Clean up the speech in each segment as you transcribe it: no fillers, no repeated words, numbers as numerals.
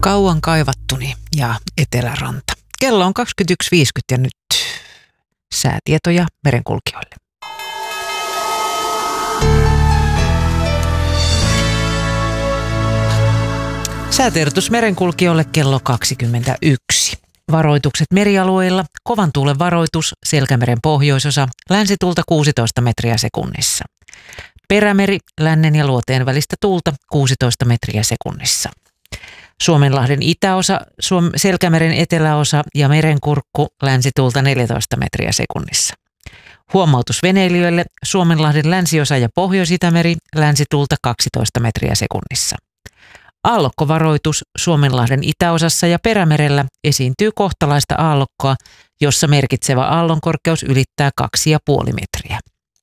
Kauan kaivattuni ja Eteläranta. Kello on 21.50 ja nyt säätietoja merenkulkijoille. Säätiedotus merenkulkijoille kello 21. Varoitukset merialueilla. Kovan tuulen varoitus, Selkämeren pohjoisosa, länsituulta 16 metriä sekunnissa. Perämeri, lännen ja luoteen välistä tuulta 16 metriä sekunnissa. Suomenlahden itäosa, Selkämeren eteläosa ja merenkurkku, länsituulta 14 metriä sekunnissa. Huomautus veneilijöille, Suomenlahden länsiosa ja Pohjois-Itämeri, länsituulta 12 metriä sekunnissa. Aallokkovaroitus, Suomenlahden itäosassa ja Perämerellä esiintyy kohtalaista aallokkoa, jossa merkitsevä aallonkorkeus ylittää 2,5 metriä.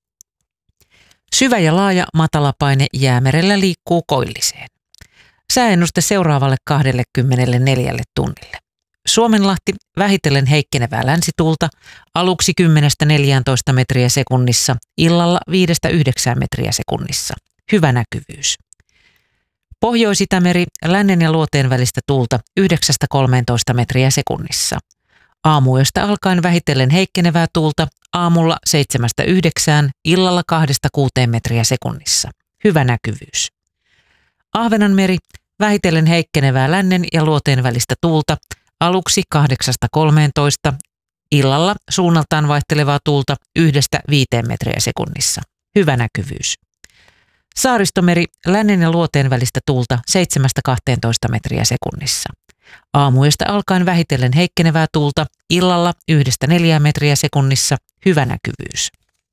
Syvä ja laaja matalapaine Jäämerellä liikkuu koilliseen. Sääennuste seuraavalle 24 tunnille. Suomenlahti vähitellen heikkenevää länsituulta, aluksi 10-14 metriä sekunnissa, illalla 5-9 metriä sekunnissa. Hyvä näkyvyys. Pohjois-Itämeri, lännen ja luoteen välistä tuulta 9-13 metriä sekunnissa. Aamuyöstä alkaen vähitellen heikkenevää tuulta, aamulla 7-9, illalla 2-6 metriä sekunnissa. Hyvä näkyvyys. Ahvenanmeri, vähitellen heikkenevää lännen ja luoteen välistä tuulta, aluksi 8-13, illalla suunnaltaan vaihtelevaa tuulta 1-5 metriä sekunnissa. Hyvä näkyvyys. Saaristomeri, lännen ja luoteen välistä tuulta 7-12 metriä sekunnissa. Aamuyöstä alkaen vähitellen heikkenevää tuulta, illalla 1-4 metriä sekunnissa. Hyvä näkyvyys.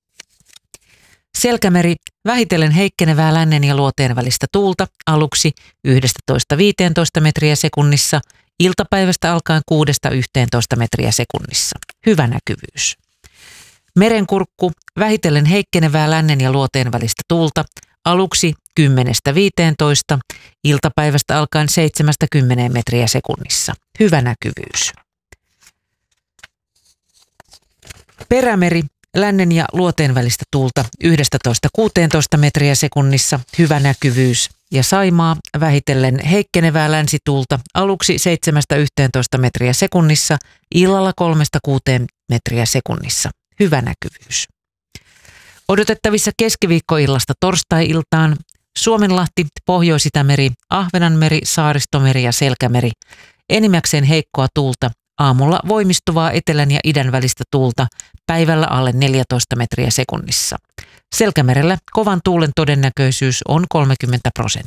Selkämeri, vähitellen heikkenevää lännen ja luoteen välistä tuulta, aluksi 11-15 metriä sekunnissa, iltapäivästä alkaen 6-11 metriä sekunnissa. Hyvä näkyvyys. Merenkurkku, vähitellen heikkenevää lännen ja luoteen välistä tuulta, aluksi 10-15, iltapäivästä alkaen 7-10 metriä sekunnissa. Hyvä näkyvyys. Perämeri, lännen ja luoteen välistä tuulta 11-16 metriä sekunnissa, hyvä näkyvyys. Ja Saimaa, vähitellen heikkenevää länsituulta, aluksi 7-11 metriä sekunnissa, illalla 3-6 metriä sekunnissa, hyvä näkyvyys. Odotettavissa keskiviikkoillasta torstai-iltaan Suomenlahti, Pohjois-Itämeri, Ahvenanmeri, Saaristomeri ja Selkämeri. Enimmäkseen heikkoa tuulta, aamulla voimistuvaa etelän ja idän välistä tuulta, päivällä alle 14 metriä sekunnissa. Selkämerellä kovan tuulen todennäköisyys on 30%.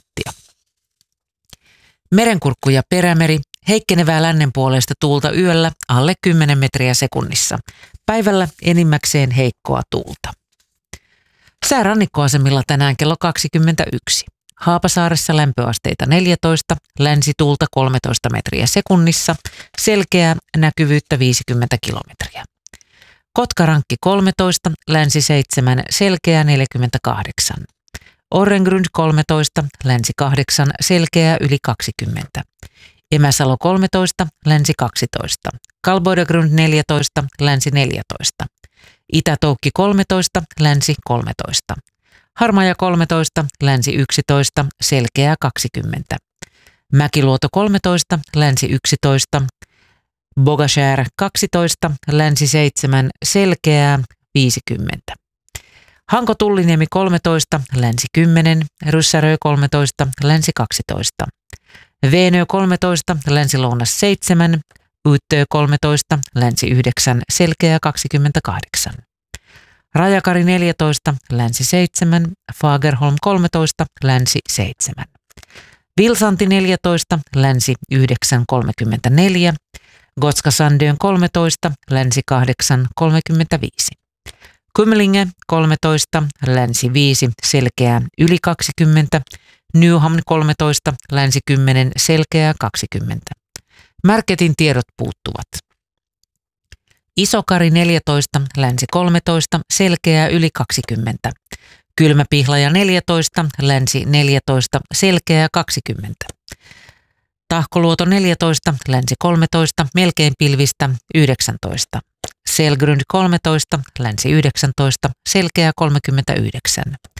Merenkurkku ja Perämeri, heikkenevää lännen puolesta tuulta yöllä alle 10 metriä sekunnissa. Päivällä enimmäkseen heikkoa tuulta. Sää rannikkoasemilla tänään kello 21. Haapasaaressa lämpöasteita 14, länsituulta 13 metriä sekunnissa, selkeää näkyvyyttä 50 kilometriä. Kotkarankki 13, länsi 7, selkeää 48. Orrengrund 13, länsi 8, selkeää yli 20. Emäsalo 13, länsi 12. Kalboidegrund 14, länsi 14. Itä-Toukki 13, länsi 13. Harmaja 13, länsi 11, selkeää 20. Mäkiluoto 13, länsi 11. Bogashär 12, länsi 7, selkeää 50. Hanko Tulliniemi 13, länsi 10, Ryssärö 13, länsi 12. Veenö 13, länsi lounas 7, Uittö 13, länsi 9, selkeää 28. Rajakari 14, länsi 7, Fagerholm 13, länsi 7. Vilsanti 14, länsi 9.34, Gotska Sandön 13, länsi 8.35. Kumlinge 13, länsi 5, selkeää yli 20, Nyhamn 13, länsi 10, selkeää 20. Märketin tiedot puuttuvat. Isokari 14, länsi 13, selkeää yli 20. Kylmäpihlaja 14, länsi 14, selkeää 20. Tahkoluoto 14, länsi 13, melkein pilvistä 19. Selgrund 13, länsi 19, selkeää 39.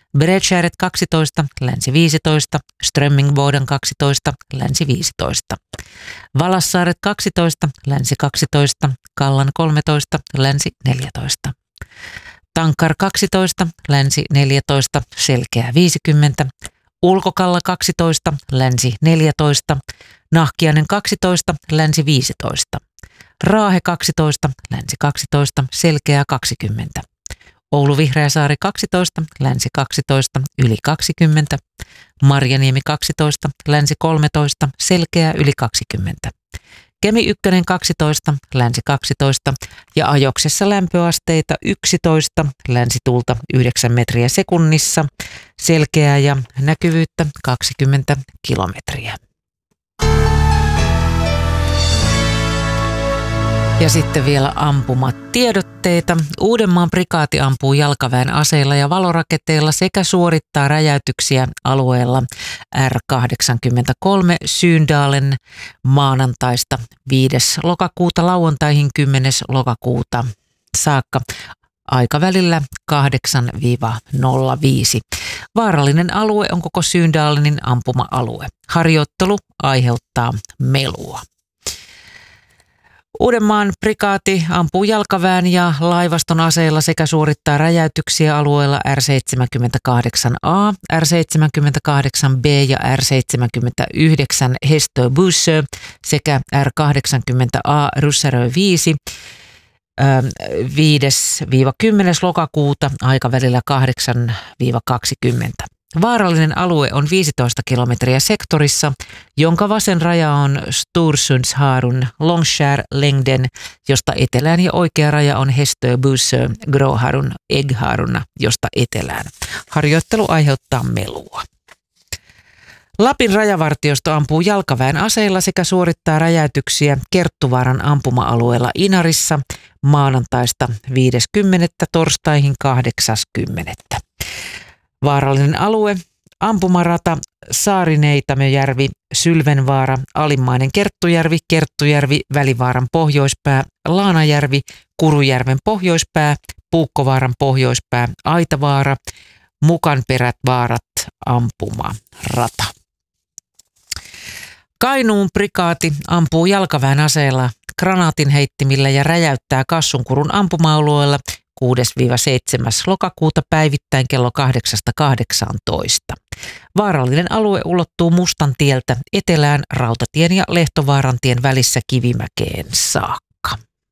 Bredskäret 12, länsi 15, Strömmingbåden 12, länsi 15. Valassaaret 12, länsi 12, Kallan 13, länsi 14. Tankar 12, länsi 14, Selkeä 50, Ulkokalla 12, länsi 14, Nahkiainen 12, länsi 15, Raahe 12, länsi 12, Selkeä 20, Oulu Vihreäsaari 12, länsi 12, yli 20, Marjaniemi 12, länsi 13, Selkeä yli 20. Kemi 1 12, länsi 12 ja Ajoksessa lämpöasteita 11, länsituulta 9 metriä sekunnissa, selkeää ja näkyvyyttä 20 kilometriä. Ja sitten vielä ampumatiedotteita. Uudenmaan prikaati ampuu jalkaväen aseilla ja valoraketeilla sekä suorittaa räjäytyksiä alueella R83 Syndalen maanantaista 5. lokakuuta lauantaihin 10. lokakuuta saakka aikavälillä 8-05. Vaarallinen alue on koko Syndalenin ampuma-alue. Harjoittelu aiheuttaa melua. Uudenmaan prikaati ampuu jalkaväen ja laivaston aseilla sekä suorittaa räjäytyksiä alueella R78A, R78B ja R79 Hästöbussö sekä R80A Ryssärö 5 5-10. lokakuuta aikavälillä 8-20. Vaarallinen alue on 15 kilometriä sektorissa, jonka vasen raja on Storsundsharun Långskärlängden, josta etelään ja oikea raja on Hästöbussö Gråharun Äggharuna, josta etelään. Harjoittelu aiheuttaa melua. Lapin rajavartiosto ampuu jalkaväen aseilla sekä suorittaa räjäytyksiä Kerttuvaaran ampuma-alueella Inarissa maanantaista 50. torstaihin 80. Vaarallinen alue, ampumarata, Saarineitamäjärvi, Sylvenvaara, Alimmainen Kerttujärvi, Välivaaran pohjoispää, Laanajärvi, Kurujärven pohjoispää, Puukkovaaran pohjoispää, Aitavaara, Mukanperät vaarat, ampumarata. Kainuun prikaati ampuu jalkaväen aseella, granaatinheittimillä ja räjäyttää Kassunkurun ampuma-alueella 6-7. lokakuuta päivittäin kello 8-18. Vaarallinen alue ulottuu Mustan tieltä etelään Rautatien ja Lehtovaarantien välissä Kivimäkeen saakka.